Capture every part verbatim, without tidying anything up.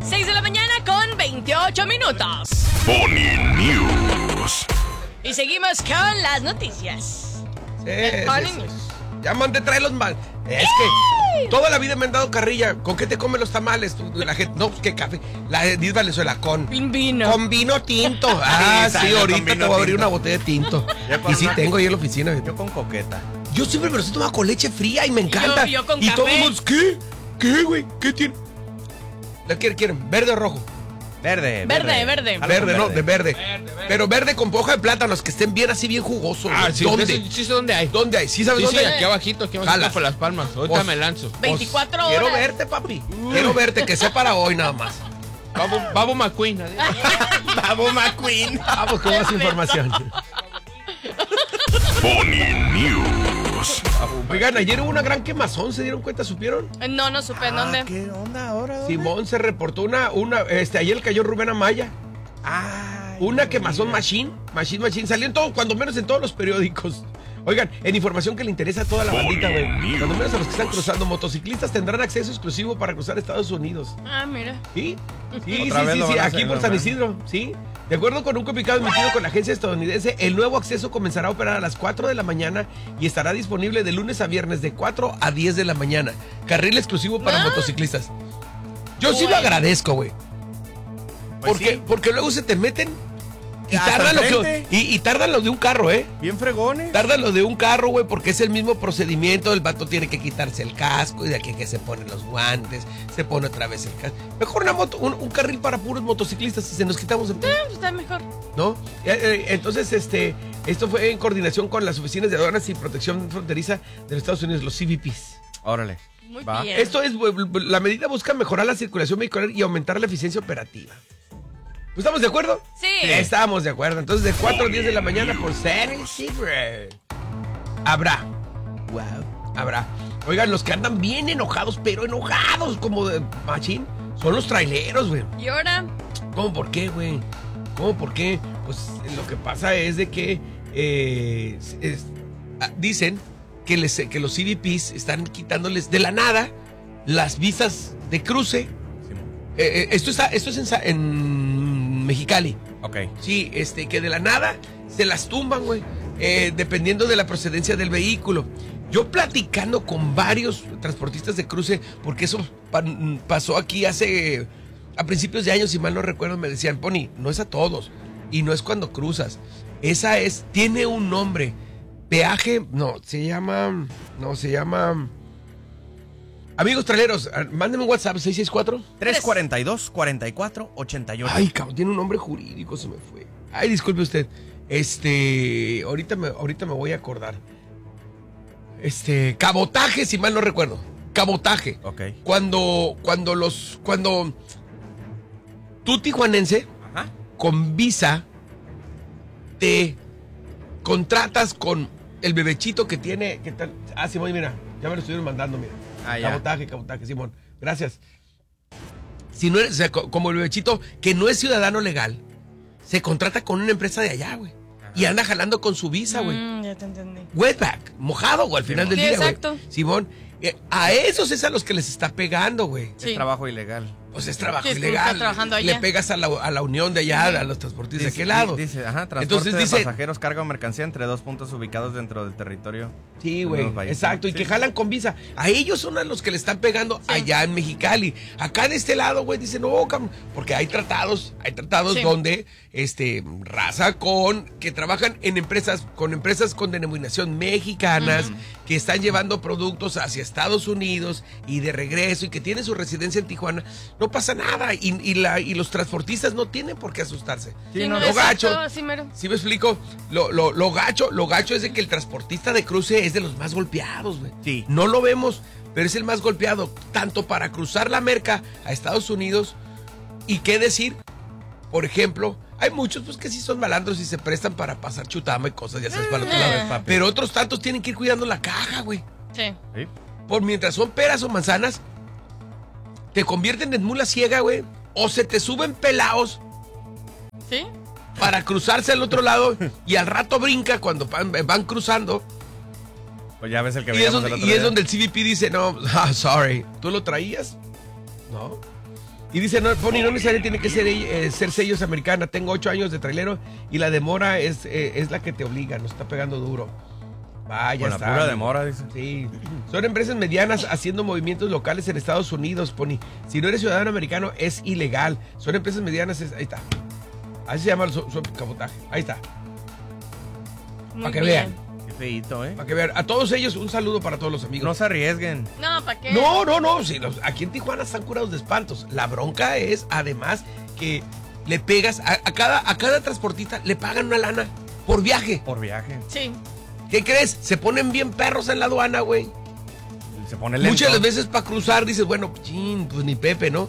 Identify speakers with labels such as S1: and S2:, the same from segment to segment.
S1: seis de la mañana con veintiocho minutos.
S2: Pony News.
S1: Y seguimos con las noticias.
S3: Sí, sí, sí. Ya mandé traer los mal. Es que toda la vida me han dado carrilla. ¿Con qué te comen los tamales? La gente, no, pues qué café. La diez Venezuela con
S1: vino.
S3: Con vino tinto. Ah, sí, sí ahorita te voy a abrir una botella de tinto. Y sí tengo ahí en la oficina.
S4: Yo con coqueta.
S3: Yo siempre me lo tomo con leche fría y me encanta.
S1: Y yo, yo con
S3: y
S1: café.
S3: todos los mundo, ¿qué? ¿Qué, güey? ¿Qué tiene? ¿La quieren, quieren? ¿Verde o rojo?
S4: Verde,
S1: verde. Verde, verde.
S3: Verde, no, de verde. Verde, verde. Pero verde con hoja de plátanos, que estén bien así, bien jugosos.
S5: Ah, sí,
S3: ¿dónde?
S5: Sí, sí sé dónde hay.
S3: ¿Dónde hay? ¿Sí sabes
S5: sí,
S3: dónde
S5: sí,
S3: hay?
S5: aquí abajito, aquí abajito por las palmas. Ahorita
S3: Os,
S5: me lanzo.
S1: veinticuatro
S3: os,
S1: horas.
S3: Quiero verte, papi. Uh. Quiero verte, que sea para hoy nada más.
S5: Babu, Babu McQueen.
S4: Babu McQueen.
S3: Vamos con más información.
S2: Pony News.
S3: Oigan, ayer hubo una gran quemazón, ¿se dieron cuenta? ¿Supieron?
S1: No, no supe en
S4: Ah,
S1: dónde.
S4: ¿Qué onda ahora? ¿Dónde?
S3: Simón se reportó una, una, este, ayer cayó Rubén Amaya.
S4: Ay,
S3: Una quemazón machine, machine, machine. Salió en todo, cuando menos en todos los periódicos. Oigan, en información que le interesa a toda la bandita, güey. Cuando menos a los que están cruzando, motociclistas tendrán acceso exclusivo para cruzar Estados Unidos.
S1: Ah, mira.
S3: ¿Sí? Sí, sí,
S4: Otra vez
S3: sí,
S4: lo
S3: sí,
S4: van a
S3: aquí
S4: hacer,
S3: por
S4: ¿no,
S3: San
S4: man?
S3: Isidro, ¿sí? De acuerdo con un comunicado emitido con la agencia estadounidense, el nuevo acceso comenzará a operar a las cuatro de la mañana y estará disponible de lunes a viernes de cuatro a diez de la mañana. Carril exclusivo para
S1: ¿Ah?
S3: motociclistas. Yo sí lo
S1: Bueno.
S3: agradezco, güey.
S4: Pues
S3: Porque,
S4: sí.
S3: porque luego se te meten y
S4: Hasta
S3: tardan, lo que,
S4: enfrente.
S3: y, y tardan lo de un carro, ¿eh?
S4: Bien fregones.
S3: Tardan lo de un carro, güey, porque es el mismo procedimiento. El vato tiene que quitarse el casco y de aquí que se ponen los guantes, se pone otra vez el casco. Mejor una moto, un, un carril para puros motociclistas y se nos quitamos el...
S1: Ah, pues está mejor.
S3: ¿No? Eh, eh, Entonces, este, esto fue en coordinación con las oficinas de aduanas y protección fronteriza de los Estados Unidos, los C B Ps.
S4: Órale.
S1: Muy
S4: Va.
S1: bien.
S3: Esto es, la medida busca mejorar la circulación vehicular y aumentar la eficiencia operativa. ¿Estamos de acuerdo?
S1: Sí.
S3: Estamos de acuerdo. Entonces, de cuatro a diez de la mañana por San Isidro. Habrá. Wow. Habrá. Oigan, los que andan bien enojados, pero enojados como de machín, son los traileros, güey.
S1: ¿Y ahora?
S3: ¿Cómo por qué, güey? ¿Cómo por qué? Pues lo que pasa es de que eh, es- ah, dicen que, les, que los C B Ps están quitándoles de la nada las visas de cruce. Eh, eh, esto, está, esto es en, Sa- en Mexicali.
S4: Ok.
S3: Sí, este, que de la nada se las tumban, güey. Eh, dependiendo de la procedencia del vehículo. Yo platicando con varios transportistas de cruce, porque eso pa- pasó aquí hace, a principios de años, si mal no recuerdo, me decían, Pony, no es a todos, y no es cuando cruzas. Esa es, tiene un nombre, peaje, no, se llama, no, se llama... Amigos traileros, ah, mándenme un WhatsApp, seis seis cuatro.
S4: tres cuarenta y dos, cuarenta y cuatro, ochenta y ocho.
S3: Ay, cabrón, tiene un nombre jurídico, se me fue. Ay, disculpe usted. Este, ahorita me, ahorita me voy a acordar. Este, cabotaje, si mal no recuerdo. Cabotaje.
S4: Ok.
S3: Cuando, cuando los, cuando tú tijuanense
S4: Ajá.
S3: con visa te contratas con el bebechito que tiene, que tal, ah, Simón, mira, ya me lo estuvieron mandando, mira.
S4: Ah, ya.
S3: Cabotaje, cabotaje, Simón. Gracias. Si no eres, o sea, co- como el bebechito que no es ciudadano legal, se contrata con una empresa de allá, güey. Y anda jalando con su visa, güey.
S1: Mm, ya te entendí.
S3: Wetback, mojado, güey, al final del
S1: Sí,
S3: día, güey.
S1: exacto.
S3: Simón, eh, a esos es a los que les está pegando, güey.
S1: Sí.
S4: Es trabajo ilegal.
S3: Pues es trabajo
S1: Sí, es que
S3: ilegal.
S1: está trabajando
S3: Le
S1: allá.
S3: pegas a la, a la unión de allá, a los transportistas de aquel lado.
S4: Dice, ajá, transporte
S3: Entonces
S4: de
S3: dice-
S4: pasajeros, carga o mercancía entre dos puntos ubicados dentro del territorio.
S3: Sí,
S4: de
S3: güey,
S4: los países.
S3: exacto, y
S4: Sí.
S3: que jalan con visa. A ellos son a los que le están pegando allá en Mexicali. Acá de este lado, güey, dicen, no, cabrón, porque hay tratados, hay tratados
S1: Sí.
S3: donde, este, raza con, que trabajan en empresas, con empresas con denominación mexicanas, que están llevando productos hacia Estados Unidos y de regreso, y que tienen su residencia en Tijuana, no pasa nada, y, y, la, y los transportistas no tienen por qué asustarse.
S1: Sí,
S3: no,
S1: no,
S3: lo gacho.
S1: exacto, sí, mero.
S3: ¿Sí me explico? Lo, lo, lo gacho, lo gacho es de que el transportista de cruce es de los más golpeados, güey.
S4: Sí.
S3: No lo vemos, pero es el más golpeado, tanto para cruzar la merca a Estados Unidos, y qué decir, por ejemplo, hay muchos pues que sí son malandros y se prestan para pasar chutama y cosas, ya sabes, para el otro lado.
S4: papi.
S3: Pero otros tantos tienen que ir cuidando la caja, güey.
S1: Sí.
S4: Sí.
S3: Por mientras son peras o manzanas, te convierten en mula ciega, güey, o se te suben pelados
S1: ¿Sí?
S3: para cruzarse al otro lado y al rato brinca cuando van, van cruzando.
S4: Pues ya ves el que
S3: Y es,
S4: veíamos
S3: donde,
S4: el otro
S3: y es
S4: día.
S3: donde el C B P dice, no, ah, sorry, ¿tú lo traías? No. Y dice, no, Pony, no necesariamente tiene que ser, eh, ser sellos americana. Tengo ocho años de trailero y la demora es, eh, es la que te obliga, nos está pegando duro. Vaya,
S4: Con la
S3: está.
S4: pura demora, dice.
S3: Sí. Son empresas medianas haciendo movimientos locales en Estados Unidos, Pony. Si no eres ciudadano americano, es ilegal. Son empresas medianas, es- ahí está. Así se llama su, su cabotaje. Ahí está.
S1: Muy
S3: Para que
S1: bien.
S3: vean.
S4: Qué feíto, ¿eh?
S3: Para que vean. A todos ellos, un saludo para todos los amigos.
S4: No se arriesguen.
S1: No, ¿para qué?
S3: No, no, no. Sí, los- aquí en Tijuana están curados de espantos. La bronca es, además, que le pegas a, a cada, a cada transportista le pagan una lana por viaje.
S4: Por viaje.
S1: Sí.
S3: ¿Qué crees? Se ponen bien perros en la aduana, güey.
S4: Se pone lento.
S3: Muchas de las veces para cruzar dices, bueno, chin, pues ni Pepe, ¿no?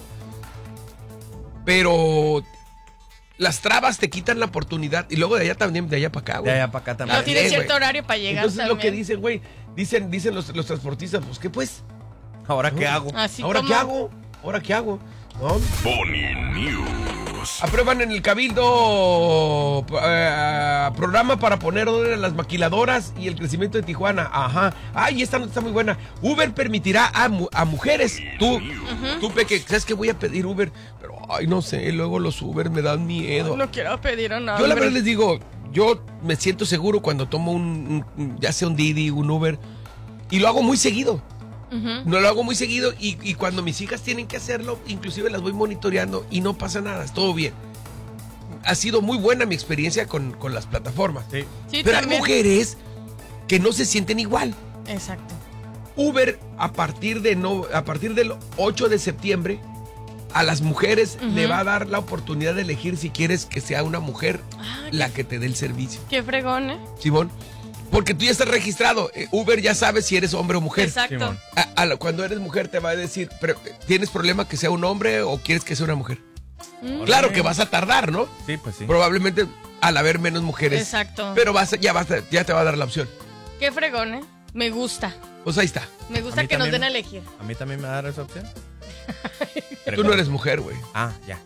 S3: Pero las trabas te quitan la oportunidad. Y luego de allá también, de allá para acá,
S4: De
S3: güey.
S4: allá para acá
S1: No
S4: también.
S1: tiene
S3: güey.
S1: cierto horario para llegar
S3: Entonces lo que
S1: también.
S3: dicen, güey, dicen, dicen los, los transportistas, pues, ¿qué pues?
S4: ¿Ahora qué hago?
S1: Así
S3: ¿Ahora
S1: como...
S3: qué hago? ¿Ahora qué hago? ¿No?
S2: Pony News.
S3: Aprueban en el Cabildo eh, programa para poner orden a las maquiladoras y el crecimiento de Tijuana. Ajá. Ay, esta nota está muy buena. Uber permitirá a, mu- a mujeres. Tú, tú, Peque, ¿sabes que voy a pedir Uber? Pero, ay, no sé, luego los Uber me dan miedo.
S1: No quiero pedir a nada.
S3: Yo la verdad les digo, yo me siento seguro cuando tomo un, un- un- ya sea un Didi, un Uber, y lo hago muy seguido. No lo hago muy seguido y, y cuando mis hijas tienen que hacerlo, inclusive las voy monitoreando y no pasa nada, es todo bien. Ha sido muy buena mi experiencia con, con las plataformas.
S4: Sí.
S1: Sí,
S3: Pero hay
S1: también.
S3: mujeres que no se sienten igual.
S1: Exacto.
S3: Uber a partir de no, a partir del ocho de septiembre a las mujeres
S1: Ujú.
S3: le va a dar la oportunidad de elegir si quieres que sea una mujer
S1: Ah,
S3: la que te dé el servicio.
S1: Qué fregón, ¿eh?
S3: Simón, porque tú ya estás registrado. Eh, Uber ya sabe si eres hombre o mujer.
S1: Exacto.
S4: Simón.
S3: A- a la- cuando eres mujer te va a decir, pero, ¿tienes problema que sea un hombre o quieres que sea una mujer?
S1: Mm.
S3: Claro que vas a tardar, ¿no?
S4: Sí, pues sí.
S3: Probablemente al haber menos mujeres.
S1: Exacto.
S3: Pero vas a- ya, vas a- ya te va a dar la opción.
S1: Qué fregón, ¿eh? Me gusta.
S3: Pues ahí está.
S1: Me
S4: A
S1: gusta
S4: mí
S1: que nos
S4: también.
S1: den a elegir.
S4: ¿A mí también me va a dar esa opción?
S3: Tú no eres mujer, güey.
S4: Ah, ya.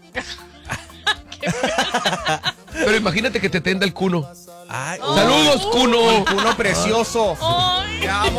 S3: Pero imagínate que te tenda el cuno.
S4: Ay,
S3: ¡Saludos, cuno!
S4: uno precioso.
S1: ¡Ay!
S4: Te amo.